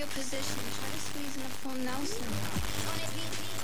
position. Try to squeeze in a full Nelson.